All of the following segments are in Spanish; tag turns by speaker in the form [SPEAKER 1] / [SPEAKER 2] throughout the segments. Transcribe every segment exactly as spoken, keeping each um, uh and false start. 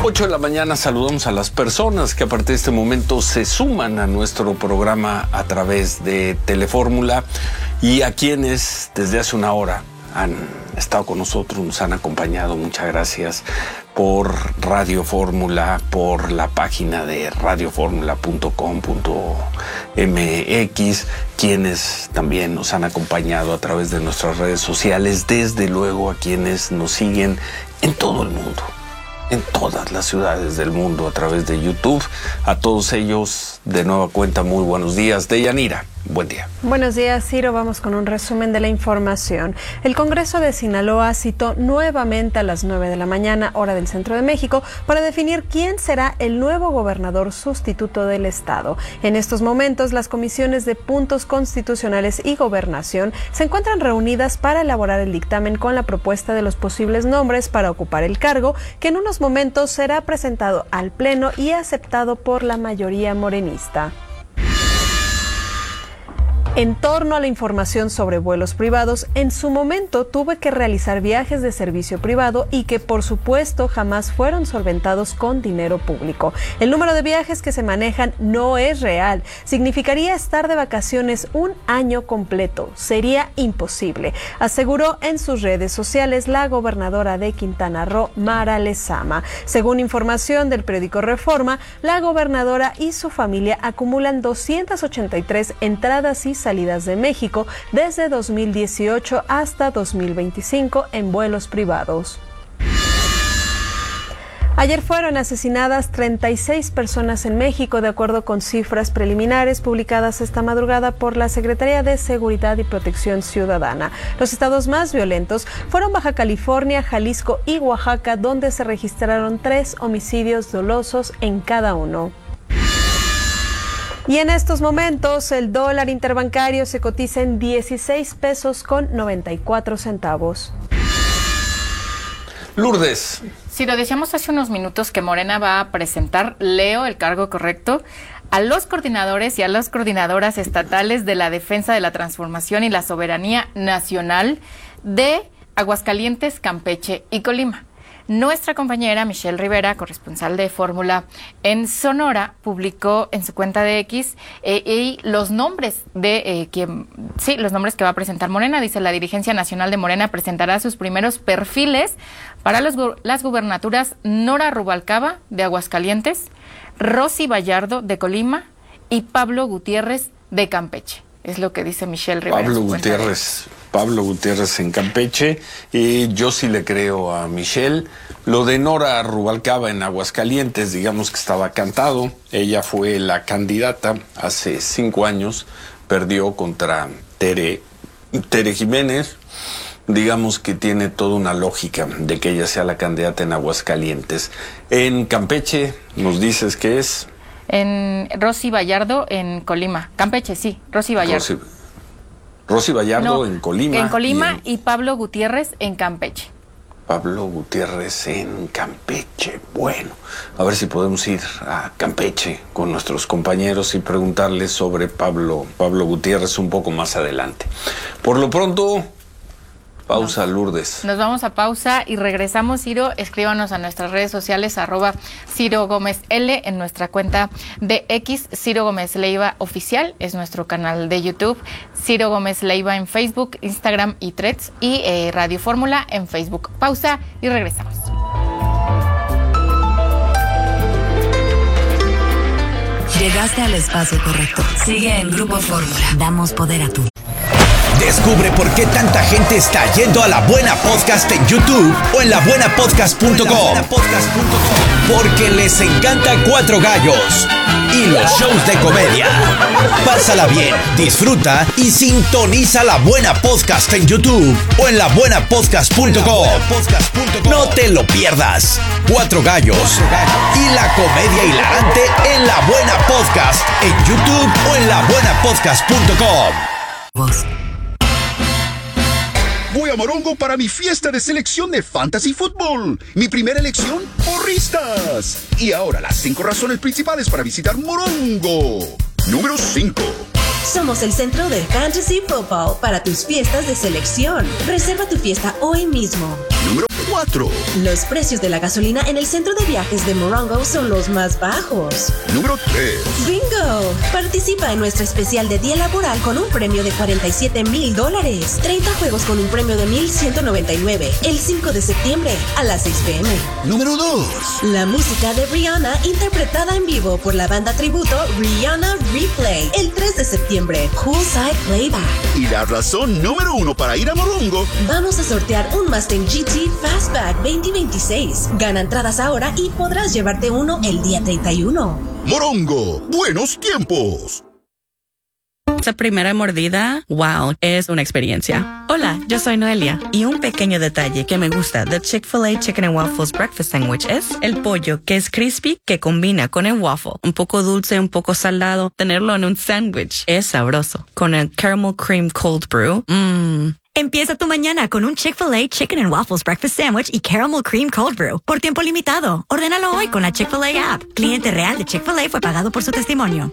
[SPEAKER 1] ocho de la mañana saludamos a las personas que a partir de este momento se suman a nuestro programa a través de Telefórmula y a quienes desde hace una hora han estado con nosotros, nos han acompañado. Muchas gracias por Radio Fórmula, por la página de radio fórmula punto com punto m x, quienes también nos han acompañado a través de nuestras redes sociales, desde luego a quienes nos siguen en todo el mundo, en todas las ciudades del mundo a través de YouTube. A todos ellos, de nueva cuenta, muy buenos días. Deyanira, buen día.
[SPEAKER 2] Buenos días, Ciro. Vamos con un resumen de la información. El Congreso de Sinaloa citó nuevamente a las nueve de la mañana, hora del centro de México, para definir quién será el nuevo gobernador sustituto del estado. En estos momentos, las comisiones de puntos constitucionales y gobernación se encuentran reunidas para elaborar el dictamen con la propuesta de los posibles nombres para ocupar el cargo, que en unos momentos será presentado al Pleno y aceptado por la mayoría morenista. En torno a la información sobre vuelos privados, en su momento tuve que realizar viajes de servicio privado y que por supuesto jamás fueron solventados con dinero público. El número de viajes que se manejan no es real. Significaría estar de vacaciones un año completo. Sería imposible, aseguró en sus redes sociales la gobernadora de Quintana Roo, Mara Lezama. Según información del periódico Reforma, la gobernadora y su familia acumulan doscientas ochenta y tres entradas y salidas de México desde dos mil dieciocho hasta dos mil veinticinco en vuelos privados. Ayer fueron asesinadas treinta y seis personas en México, de acuerdo con cifras preliminares publicadas esta madrugada por la Secretaría de Seguridad y Protección Ciudadana. Los estados más violentos fueron Baja California, Jalisco y Oaxaca, donde se registraron tres homicidios dolosos en cada uno. Y en estos momentos el dólar interbancario se cotiza en dieciséis pesos con noventa y cuatro centavos.
[SPEAKER 1] Lourdes.
[SPEAKER 3] Sí, lo decíamos hace unos minutos que Morena va a presentar, leo el cargo correcto, a los coordinadores y a las coordinadoras estatales de la defensa de la transformación y la soberanía nacional de Aguascalientes, Campeche y Colima. Nuestra compañera Michelle Rivera, corresponsal de Fórmula en Sonora, publicó en su cuenta de X eh, y los nombres de eh, quien, sí, los nombres que va a presentar Morena. Dice: la dirigencia nacional de Morena presentará sus primeros perfiles para los, las gubernaturas Nora Rubalcaba de Aguascalientes, Rosy Vallardo de Colima y Pablo Gutiérrez de Campeche. Es lo que dice Michelle Rivera.
[SPEAKER 1] Pablo Gutiérrez. Pablo Gutiérrez en Campeche, y yo sí le creo a Michelle. Lo de Nora Rubalcaba en Aguascalientes, digamos que estaba cantado. Ella fue la candidata hace cinco años, perdió contra Tere, Tere Jiménez. Digamos que tiene toda una lógica de que ella sea la candidata en Aguascalientes. En Campeche, nos dices que es...
[SPEAKER 3] En Rosy Vallardo en Colima. Campeche, sí, Rosy Vallardo.
[SPEAKER 1] Rosy. Rosy Vallardo
[SPEAKER 3] no,
[SPEAKER 1] en Colima.
[SPEAKER 3] En Colima
[SPEAKER 1] y, en...
[SPEAKER 3] y Pablo Gutiérrez en Campeche.
[SPEAKER 1] Pablo Gutiérrez en Campeche. Bueno, a ver si podemos ir a Campeche con nuestros compañeros y preguntarles sobre Pablo, Pablo Gutiérrez un poco más adelante. Por lo pronto, pausa, no. Lourdes.
[SPEAKER 3] Nos vamos a pausa y regresamos, Ciro. Escríbanos a nuestras redes sociales, arroba Ciro Gómez L, en nuestra cuenta de X, Ciro Gómez Leiva Oficial, es nuestro canal de YouTube, Ciro Gómez Leiva en Facebook, Instagram y Threads, y eh, Radio Fórmula en Facebook. Pausa y regresamos.
[SPEAKER 4] Llegaste al espacio correcto. Sigue en Grupo Fórmula. Damos poder a tu...
[SPEAKER 5] Descubre por qué tanta gente está yendo a La Buena Podcast en YouTube o en la buena podcast punto com. Porque les encanta Cuatro Gallos y los shows de comedia. Pásala bien, disfruta y sintoniza La Buena Podcast en YouTube o en la buena podcast punto com. No te lo pierdas. Cuatro Gallos y la comedia hilarante en La Buena Podcast en YouTube o en la buena podcast punto com.
[SPEAKER 6] Voy a Morongo para mi fiesta de selección de Fantasy Football. Mi primera elección, porristas. Y ahora las cinco razones principales para visitar Morongo. Número cinco.
[SPEAKER 7] Somos el centro del Fantasy Football para tus fiestas de selección. Reserva tu fiesta hoy mismo.
[SPEAKER 6] Número cuatro.
[SPEAKER 7] Los precios de la gasolina en el centro de viajes de Morongo son los más bajos.
[SPEAKER 6] Número tres.
[SPEAKER 7] ¡Bingo! Participa en nuestro especial de día laboral con un premio de cuarenta y siete mil dólares. treinta juegos con un premio de mil ciento noventa y nueve. El cinco de septiembre a las seis p m
[SPEAKER 6] Número dos.
[SPEAKER 7] La música de Rihanna interpretada en vivo por la banda tributo Rihanna Replay. El tres de septiembre. Poolside Playback.
[SPEAKER 6] Y la razón número uno para ir a Morongo.
[SPEAKER 7] Vamos a sortear un Mustang G T Fastback veinte veintiséis. Gana entradas ahora y podrás llevarte uno el día treinta y uno.
[SPEAKER 6] Morongo, buenos tiempos.
[SPEAKER 8] Esa primera mordida, wow, es una experiencia. Hola, yo soy Noelia. Y un pequeño detalle que me gusta de Chick-fil-A Chicken and Waffles Breakfast Sandwich es el pollo, que es crispy, que combina con el waffle. Un poco dulce, un poco salado. Tenerlo en un sándwich es sabroso. Con el caramel cream cold brew, mmm.
[SPEAKER 9] Empieza tu mañana con un Chick-fil-A Chicken and Waffles Breakfast Sandwich y Caramel Cream Cold Brew por tiempo limitado. Ordénalo hoy con la Chick-fil-A app. Cliente real de Chick-fil-A fue pagado por su testimonio.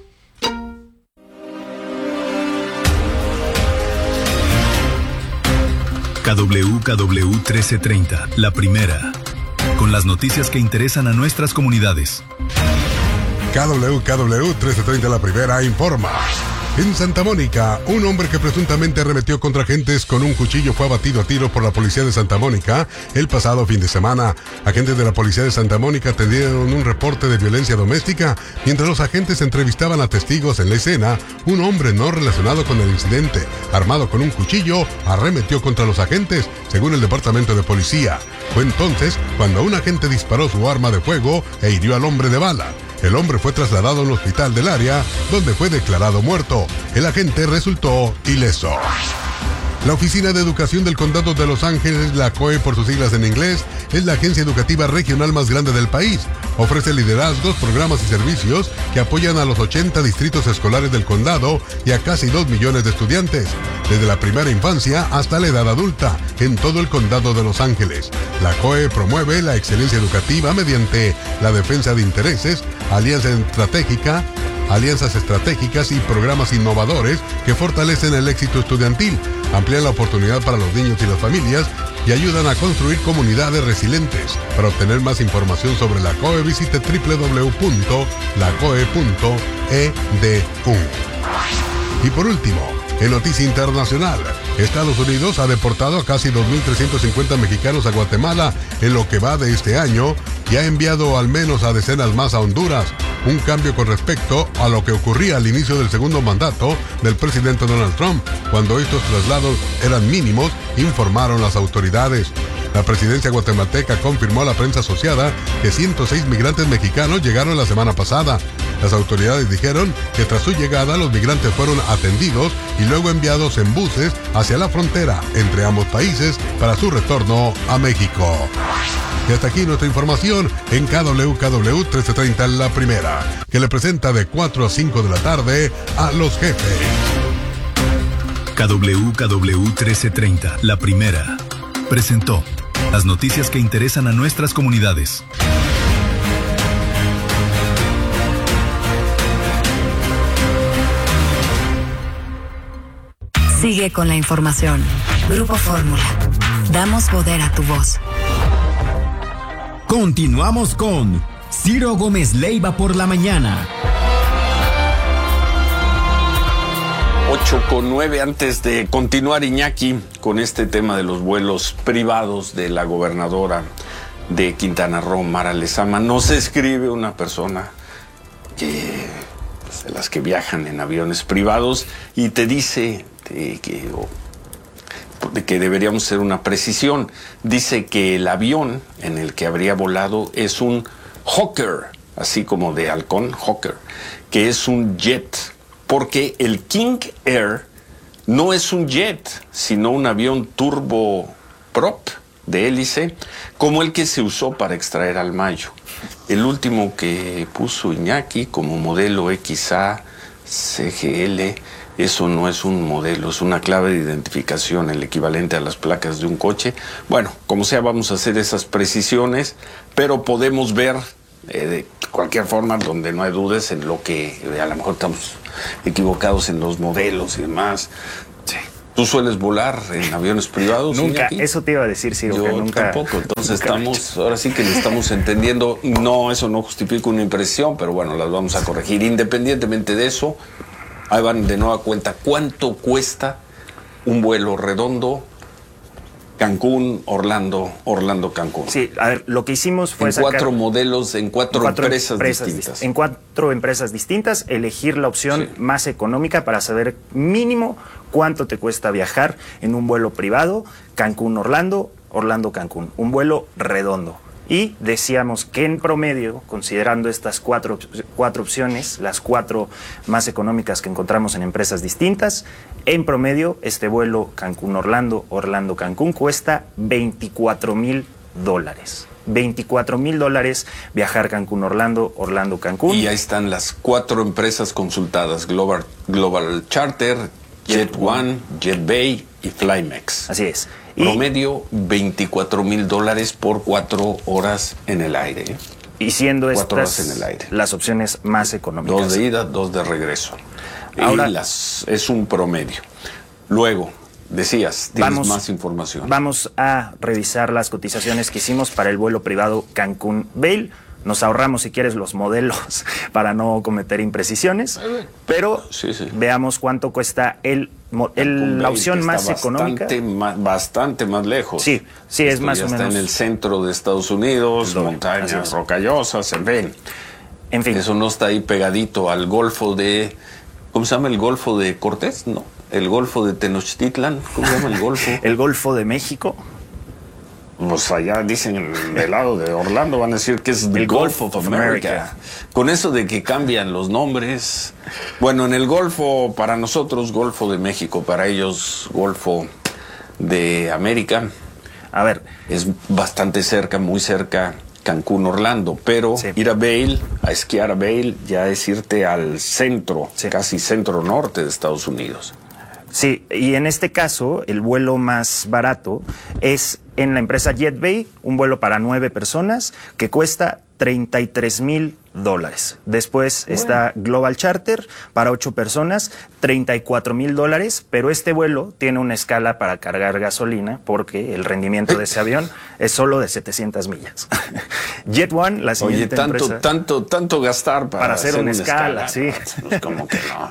[SPEAKER 10] K W K W trece treinta, la primera. Con las noticias que interesan a nuestras comunidades.
[SPEAKER 11] K W K W trece treinta, la primera, informa. En Santa Mónica, un hombre que presuntamente arremetió contra agentes con un cuchillo fue abatido a tiro por la policía de Santa Mónica el pasado fin de semana. Agentes de la policía de Santa Mónica atendieron un reporte de violencia doméstica. Mientras los agentes entrevistaban a testigos en la escena, un hombre no relacionado con el incidente, armado con un cuchillo, arremetió contra los agentes, según el departamento de policía. Fue entonces cuando un agente disparó su arma de fuego e hirió al hombre de bala. El hombre fue trasladado a un hospital del área, donde fue declarado muerto. El agente resultó ileso. La Oficina de Educación del Condado de Los Ángeles, la C O E por sus siglas en inglés, es la agencia educativa regional más grande del país. Ofrece liderazgos, programas y servicios que apoyan a los ochenta distritos escolares del condado y a casi dos millones de estudiantes, desde la primera infancia hasta la edad adulta, en todo el condado de Los Ángeles. La C O E promueve la excelencia educativa mediante la defensa de intereses, alianza estratégica, alianzas estratégicas y programas innovadores que fortalecen el éxito estudiantil, amplían la oportunidad para los niños y las familias y ayudan a construir comunidades resilientes. Para obtener más información sobre la C O E, visite doble u doble u doble u punto la c o e punto e d u. Y por último, en noticia internacional, Estados Unidos ha deportado a casi dos mil trescientos cincuenta mexicanos a Guatemala en lo que va de este año y ha enviado al menos a decenas más a Honduras, un cambio con respecto a lo que ocurría al inicio del segundo mandato del presidente Donald Trump, cuando estos traslados eran mínimos, informaron las autoridades. La presidencia guatemalteca confirmó a la prensa asociada que ciento seis migrantes mexicanos llegaron la semana pasada. Las autoridades dijeron que tras su llegada los migrantes fueron atendidos y luego enviados en buses hacia la frontera entre ambos países para su retorno a México. Y hasta aquí nuestra información en K W K W trece treinta, la primera, que le presenta de cuatro a cinco de la tarde a los jefes.
[SPEAKER 10] K W K W trece treinta, la primera, presentó las noticias que interesan a nuestras comunidades.
[SPEAKER 4] Sigue con la información. Grupo Fórmula. Damos poder a tu voz.
[SPEAKER 12] Continuamos con Ciro Gómez Leiva por la mañana.
[SPEAKER 1] ocho con nueve, antes de continuar, Iñaki, con este tema de los vuelos privados de la gobernadora de Quintana Roo, Mara Lezama, nos escribe una persona que, pues, de las que viajan en aviones privados y te dice de que, o, de que deberíamos hacer una precisión. Dice que el avión en el que habría volado es un Hawker, así como de halcón, Hawker, que es un jet, porque el King Air no es un jet, sino un avión turboprop de hélice, como el que se usó para extraer al Mayo. El último que puso Iñaki como modelo X A C G L, eso no es un modelo, es una clave de identificación, el equivalente a las placas de un coche. Bueno, como sea, vamos a hacer esas precisiones, pero podemos ver eh, de cualquier forma, donde no hay dudas, en lo que eh, a lo mejor estamos equivocados en los modelos y demás. Sí. ¿Tú sueles volar en aviones privados?
[SPEAKER 13] Nunca, eso te iba a decir, Ciro.
[SPEAKER 1] Yo
[SPEAKER 13] que nunca,
[SPEAKER 1] tampoco, entonces
[SPEAKER 13] nunca
[SPEAKER 1] estamos, ahora sí que le estamos entendiendo. No, eso no justifica una impresión, pero bueno, las vamos a corregir. Independientemente de eso, ahí van de nueva cuenta. ¿Cuánto cuesta un vuelo redondo Cancún, Orlando, Orlando, Cancún?
[SPEAKER 13] Sí, a ver, lo que hicimos fue
[SPEAKER 1] en
[SPEAKER 13] sacar
[SPEAKER 1] cuatro modelos, en cuatro,
[SPEAKER 13] en cuatro
[SPEAKER 1] empresas,
[SPEAKER 13] empresas
[SPEAKER 1] distintas.
[SPEAKER 13] En cuatro empresas distintas, elegir la opción sí. más económica para saber mínimo cuánto te cuesta viajar en un vuelo privado, Cancún-Orlando, Orlando-Cancún, un vuelo redondo. Y decíamos que en promedio, considerando estas cuatro, cuatro opciones, las cuatro más económicas que encontramos en empresas distintas, en promedio este vuelo Cancún-Orlando, Orlando-Cancún cuesta veinticuatro mil dólares. veinticuatro mil dólares viajar Cancún-Orlando, Orlando-Cancún.
[SPEAKER 1] Y ahí están las cuatro empresas consultadas, Global, Global Charter, JetOne, JetBay y Flymex.
[SPEAKER 13] Así es.
[SPEAKER 1] Promedio veinticuatro mil dólares por cuatro horas en el aire.
[SPEAKER 13] Y siendo
[SPEAKER 1] cuatro
[SPEAKER 13] estas
[SPEAKER 1] horas en el aire.
[SPEAKER 13] Las opciones más económicas.
[SPEAKER 1] Dos de ida, dos de regreso.
[SPEAKER 13] Ahora,
[SPEAKER 1] y las, es un promedio. Luego, decías, tienes
[SPEAKER 13] vamos,
[SPEAKER 1] más información.
[SPEAKER 13] Vamos a revisar las cotizaciones que hicimos para el vuelo privado Cancún-Vail. Nos ahorramos, si quieres, los modelos para no cometer imprecisiones, pero
[SPEAKER 1] sí, sí.
[SPEAKER 13] veamos cuánto cuesta el, el la opción más
[SPEAKER 1] bastante
[SPEAKER 13] económica.
[SPEAKER 1] Más, bastante más lejos.
[SPEAKER 13] Sí, sí,
[SPEAKER 1] Esto
[SPEAKER 13] es más
[SPEAKER 1] ya
[SPEAKER 13] o
[SPEAKER 1] está
[SPEAKER 13] menos.
[SPEAKER 1] en el centro de Estados Unidos,
[SPEAKER 13] Doble,
[SPEAKER 1] montañas rocallosas, en fin.
[SPEAKER 13] En fin.
[SPEAKER 1] Eso no está ahí pegadito al Golfo de... ¿Cómo se llama el Golfo de Cortés? No. El Golfo de Tenochtitlan. ¿Cómo se llama el Golfo?
[SPEAKER 13] El Golfo de México.
[SPEAKER 1] Pues allá dicen del lado de Orlando, van a decir que es el Gulf of America. America. Con eso de que cambian los nombres. Bueno, en el Golfo, para nosotros, Golfo de México, para ellos, Golfo de América.
[SPEAKER 13] A ver.
[SPEAKER 1] Es bastante cerca, muy cerca, Cancún, Orlando. Pero sí. ir a Vail, a esquiar a Vail, ya es irte al centro, sí. casi centro-norte de Estados Unidos.
[SPEAKER 13] Sí, y en este caso, el vuelo más barato es en la empresa JetBay, un vuelo para nueve personas que cuesta treinta y tres mil dólares. Después bueno. está Global Charter para ocho personas, treinta y cuatro mil dólares, pero este vuelo tiene una escala para cargar gasolina porque el rendimiento de ese avión es solo de setecientas millas. JetOne, la siguiente
[SPEAKER 1] Oye, tanto,
[SPEAKER 13] empresa,
[SPEAKER 1] tanto, tanto gastar para,
[SPEAKER 13] para hacer,
[SPEAKER 1] hacer
[SPEAKER 13] una,
[SPEAKER 1] una
[SPEAKER 13] escala,
[SPEAKER 1] escala,
[SPEAKER 13] sí.
[SPEAKER 1] Pues como que no.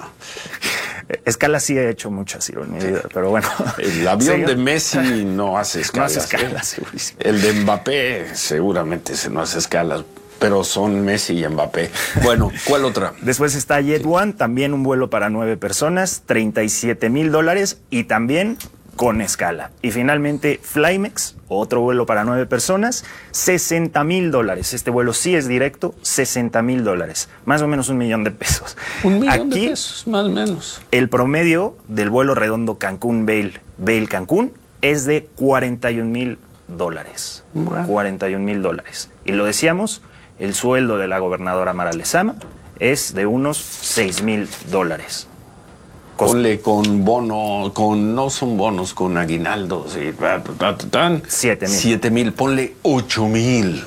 [SPEAKER 13] Escala sí he hecho muchas, Ciro, en mi vida, pero bueno.
[SPEAKER 1] El avión
[SPEAKER 13] sí,
[SPEAKER 1] de Messi no hace escalas.
[SPEAKER 13] No hace escalas, segurísimo.
[SPEAKER 1] El de Mbappé seguramente se no hace escalas, pero son Messi y Mbappé. Bueno, ¿cuál otra?
[SPEAKER 13] Después está JetOne, también un vuelo para nueve personas, treinta y siete mil dólares y también con escala. Y finalmente Flymex, otro vuelo para nueve personas, sesenta mil dólares. Este vuelo sí es directo, sesenta mil dólares. Más o menos un millón de pesos.
[SPEAKER 1] Un millón
[SPEAKER 13] Aquí,
[SPEAKER 1] de pesos, más o menos.
[SPEAKER 13] El promedio del vuelo redondo Cancún-Vail, Vail-Cancún, es de cuarenta y un mil dólares. Bueno. cuarenta y un mil dólares. Y lo decíamos, el sueldo de la gobernadora Mara Lezama es de unos seis mil dólares.
[SPEAKER 1] Ponle con bono, con no son bonos, con aguinaldos y tan.
[SPEAKER 13] Siete mil.
[SPEAKER 1] Siete mil, ponle ocho mil.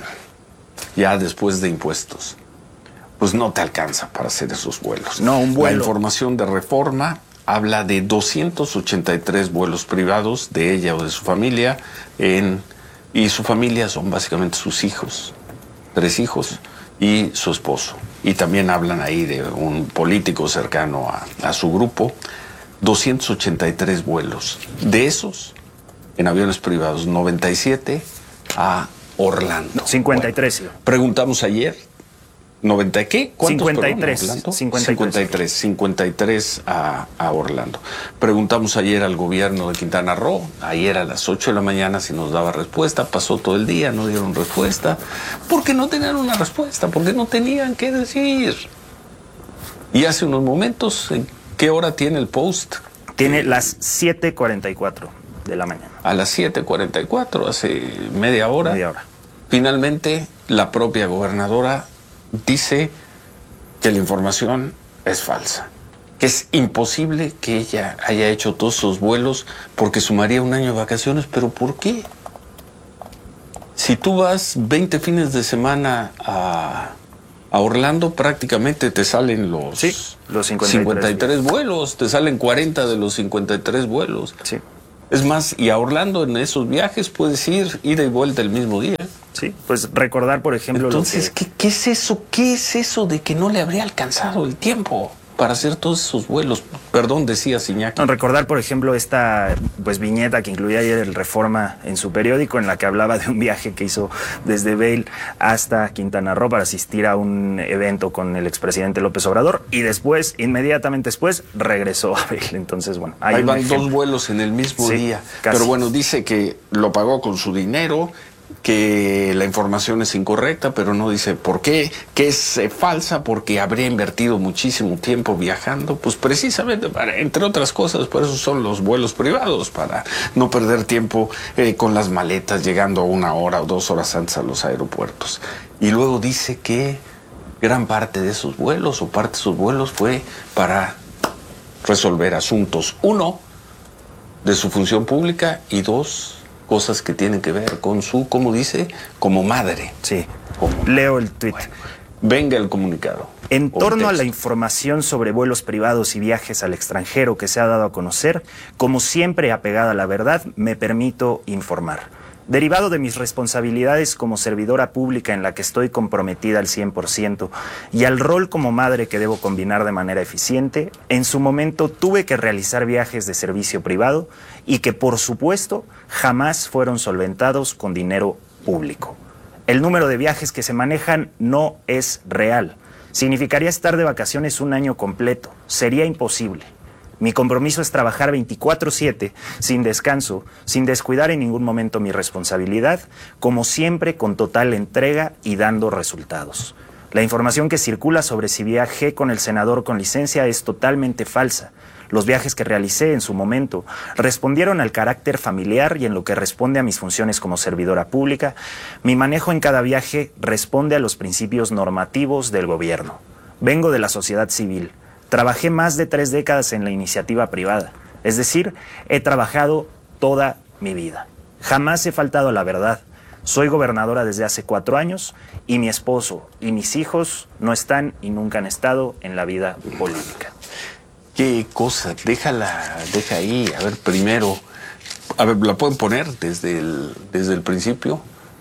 [SPEAKER 1] Ya después de impuestos. Pues no te alcanza para hacer esos vuelos.
[SPEAKER 13] No, un vuelo.
[SPEAKER 1] La información de Reforma habla de doscientos ochenta y tres vuelos privados de ella o de su familia en, y su familia son básicamente sus hijos, tres hijos y su esposo. Y también hablan ahí de un político cercano a, a su grupo. doscientos ochenta y tres vuelos. De esos, en aviones privados, noventa y siete a Orlando.
[SPEAKER 13] cincuenta y tres.
[SPEAKER 1] Bueno, preguntamos ayer. ¿noventa qué? ¿Cuántos?
[SPEAKER 13] cincuenta y tres.
[SPEAKER 1] Perdón,
[SPEAKER 13] cincuenta y tres.
[SPEAKER 1] cincuenta y tres. cincuenta y tres a, a Orlando. Preguntamos ayer al gobierno de Quintana Roo, ayer a las ocho de la mañana si nos daba respuesta. Pasó todo el día, no dieron respuesta. Porque no tenían una respuesta, porque no tenían qué decir. Y hace unos momentos, ¿en qué hora tiene el post?
[SPEAKER 13] Tiene las siete cuarenta y cuatro de la mañana.
[SPEAKER 1] A las siete cuarenta y cuatro, hace media hora.
[SPEAKER 13] Media hora.
[SPEAKER 1] Finalmente, la propia gobernadora dice que la información es falsa, que es imposible que ella haya hecho todos esos vuelos porque sumaría un año de vacaciones. ¿Pero por qué? Si tú vas veinte fines de semana a A Orlando prácticamente te salen los,
[SPEAKER 13] sí, los cincuenta y tres,
[SPEAKER 1] cincuenta y tres vuelos, te salen cuarenta de los cincuenta y tres vuelos.
[SPEAKER 13] Sí.
[SPEAKER 1] Es más, y a Orlando en esos viajes puedes ir ida y vuelta el mismo día.
[SPEAKER 13] Sí, pues recordar, por ejemplo...
[SPEAKER 1] Entonces,
[SPEAKER 13] lo que...
[SPEAKER 1] ¿qué, ¿qué es eso? ¿Qué es eso de que no le habría alcanzado el tiempo para hacer todos esos vuelos? Perdón, decía Iñaki.
[SPEAKER 13] No, recordar, por ejemplo, esta pues viñeta que incluía ayer el Reforma en su periódico, en la que hablaba de un viaje que hizo desde Vail hasta Quintana Roo para asistir a un evento con el expresidente López Obrador, y después, inmediatamente después, regresó a Vail. Entonces, bueno, hay
[SPEAKER 1] ahí
[SPEAKER 13] un
[SPEAKER 1] van
[SPEAKER 13] ejemplo.
[SPEAKER 1] Dos vuelos en el mismo
[SPEAKER 13] sí,
[SPEAKER 1] día.
[SPEAKER 13] Casi.
[SPEAKER 1] Pero bueno, dice que lo pagó con su dinero, que la información es incorrecta, pero no dice por qué, que es eh, falsa, porque habría invertido muchísimo tiempo viajando, pues precisamente, para, entre otras cosas, por eso son los vuelos privados, para no perder tiempo eh, con las maletas, llegando una hora o dos horas antes a los aeropuertos. Y luego dice que gran parte de esos vuelos, o parte de esos vuelos, fue para resolver asuntos, uno, de su función pública, y dos, cosas que tienen que ver con su, ¿cómo dice? Como madre.
[SPEAKER 13] Sí.
[SPEAKER 1] Como
[SPEAKER 13] Leo el tuit.
[SPEAKER 1] Bueno, venga el comunicado.
[SPEAKER 13] En torno a la información sobre vuelos privados y viajes al extranjero que se ha dado a conocer, como siempre apegada a la verdad, me permito informar. Derivado de mis responsabilidades como servidora pública en la que estoy comprometida al cien por ciento y al rol como madre que debo combinar de manera eficiente, en su momento tuve que realizar viajes de servicio privado y que, por supuesto, jamás fueron solventados con dinero público. El número de viajes que se manejan no es real. Significaría estar de vacaciones un año completo. Sería imposible. Mi compromiso es trabajar veinticuatro siete, sin descanso, sin descuidar en ningún momento mi responsabilidad, como siempre con total entrega y dando resultados. La información que circula sobre si viajé con el senador con licencia es totalmente falsa. Los viajes que realicé en su momento respondieron al carácter familiar y en lo que responde a mis funciones como servidora pública, mi manejo en cada viaje responde a los principios normativos del gobierno. Vengo de la sociedad civil. Trabajé más de tres décadas en la iniciativa privada, es decir, he trabajado toda mi vida. Jamás he faltado a la verdad. Soy gobernadora desde hace cuatro años y mi esposo y mis hijos no están y nunca han estado en la vida política.
[SPEAKER 1] Qué cosa, déjala, deja ahí, a ver, primero, a ver, ¿la pueden poner desde el, desde el principio?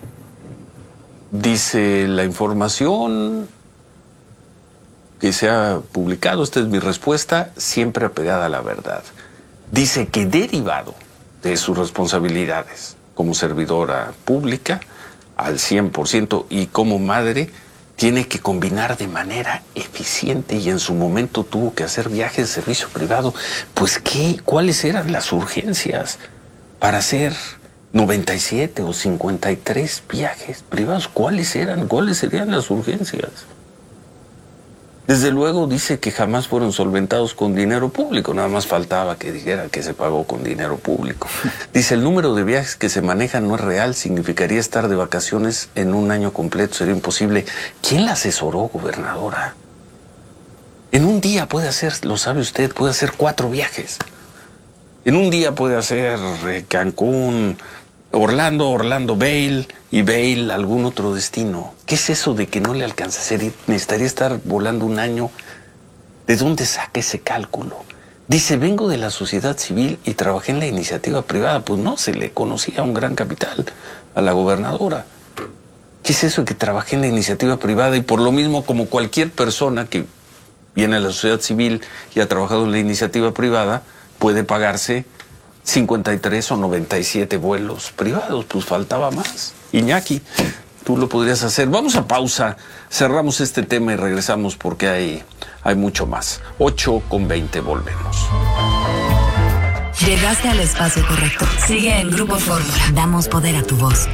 [SPEAKER 1] Dice la información que se ha publicado, esta es mi respuesta, siempre apegada a la verdad. Dice que derivado de sus responsabilidades como servidora pública al cien por ciento y como madre, tiene que combinar de manera eficiente y en su momento tuvo que hacer viajes de servicio privado. Pues, ¿qué? ¿Cuáles eran las urgencias para hacer noventa y siete o cincuenta y tres viajes privados? ¿Cuáles eran? ¿Cuáles serían las urgencias? Desde luego dice que jamás fueron solventados con dinero público, nada más faltaba que dijera que se pagó con dinero público. Dice, el número de viajes que se manejan no es real, significaría estar de vacaciones en un año completo, sería imposible. ¿Quién la asesoró, gobernadora? En un día puede hacer, lo sabe usted, puede hacer cuatro viajes. En un día puede hacer eh, Cancún, Orlando, Orlando, Vail y Vail, algún otro destino. ¿Qué es eso de que no le alcanza a hacer? Necesitaría estar volando un año. ¿De dónde saca ese cálculo? Dice, vengo de la sociedad civil y trabajé en la iniciativa privada. Pues no, se le conocía un gran capital a la gobernadora. ¿Qué es eso de que trabajé en la iniciativa privada? Y por lo mismo, como cualquier persona que viene a la sociedad civil y ha trabajado en la iniciativa privada, puede pagarse cincuenta y tres o noventa y siete vuelos privados, pues faltaba más. Iñaki, tú lo podrías hacer. Vamos a pausa, cerramos este tema y regresamos porque hay, hay mucho más. ocho con veinte, volvemos.
[SPEAKER 4] Llegaste al espacio correcto. Sigue en Grupo Fórmula. Damos poder a tu voz.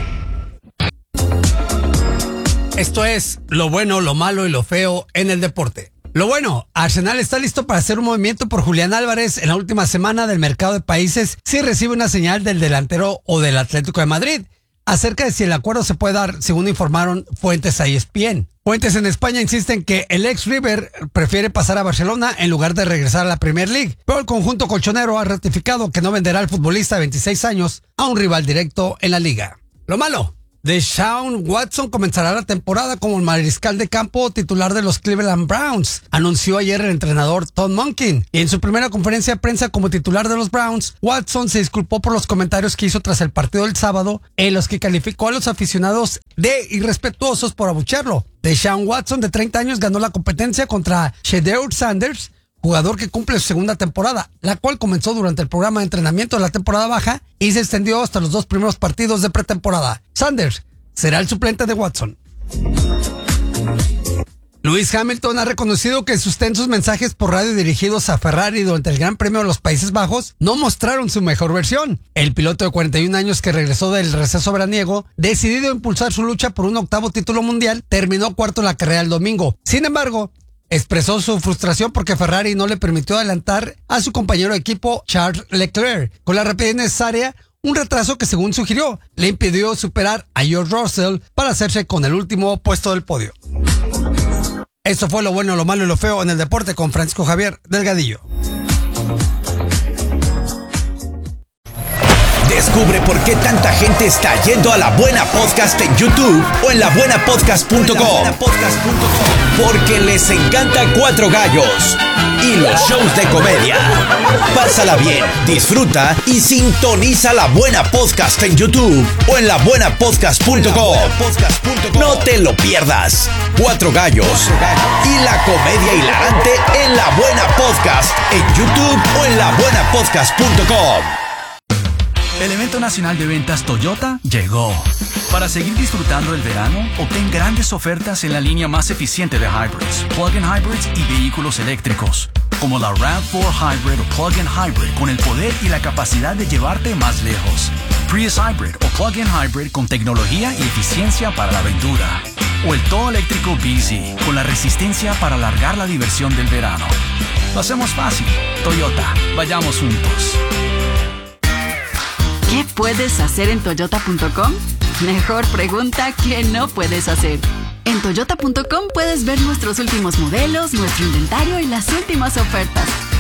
[SPEAKER 14] Esto es lo bueno, lo malo y lo feo en el deporte. Lo bueno, Arsenal está listo para hacer un movimiento por Julián Álvarez en la última semana del mercado de países si recibe una señal del delantero o del Atlético de Madrid acerca de si el acuerdo se puede dar, según informaron fuentes a E S P N. Fuentes en España insisten que el ex River prefiere pasar a Barcelona en lugar de regresar a la Premier League, pero el conjunto colchonero ha ratificado que no venderá al futbolista de veintiséis años a un rival directo en la liga. Lo malo, Deshaun Watson comenzará la temporada como el mariscal de campo titular de los Cleveland Browns, anunció ayer el entrenador Todd Monken. Y en su primera conferencia de prensa como titular de los Browns, Watson se disculpó por los comentarios que hizo tras el partido del sábado, en los que calificó a los aficionados de irrespetuosos por abuchearlo. Deshaun Watson, de treinta años, ganó la competencia contra Shedeur Sanders, jugador que cumple su segunda temporada, la cual comenzó durante el programa de entrenamiento de la temporada baja y se extendió hasta los dos primeros partidos de pretemporada. Sanders será el suplente de Watson. Lewis Hamilton ha reconocido que sus tensos mensajes por radio dirigidos a Ferrari durante el Gran Premio de los Países Bajos no mostraron su mejor versión. El piloto de cuarenta y un años que regresó del receso veraniego, decidido a impulsar su lucha por un octavo título mundial, terminó cuarto en la carrera el domingo. Sin embargo, expresó su frustración porque Ferrari no le permitió adelantar a su compañero de equipo Charles Leclerc con la rapidez necesaria, un retraso que, según sugirió, le impidió superar a George Russell para hacerse con el último puesto del podio. Eso fue lo bueno, lo malo y lo feo en el deporte con Francisco Javier Delgadillo.
[SPEAKER 5] Descubre por qué tanta gente está yendo a La Buena Podcast en YouTube o en la buena podcast punto com. Porque les encanta Cuatro Gallos y los shows de comedia. Pásala bien, disfruta y sintoniza La Buena Podcast en YouTube o en la buena podcast punto com. No te lo pierdas. Cuatro Gallos y la comedia hilarante en La Buena Podcast en YouTube o en la buena podcast punto com.
[SPEAKER 15] El evento nacional de ventas Toyota llegó. Para seguir disfrutando el verano, obtén grandes ofertas en la línea más eficiente de hybrids, plug-in hybrids y vehículos eléctricos, como la RAV cuatro Hybrid o plug-in hybrid con el poder y la capacidad de llevarte más lejos. Prius Hybrid o plug-in hybrid con tecnología y eficiencia para la aventura. O el todo eléctrico B Z con la resistencia para alargar la diversión del verano. Lo hacemos fácil. Toyota, vayamos juntos.
[SPEAKER 16] ¿Qué puedes hacer en toyota punto com? Mejor pregunta que no puedes hacer. En toyota punto com puedes ver nuestros últimos modelos, nuestro inventario y las últimas ofertas.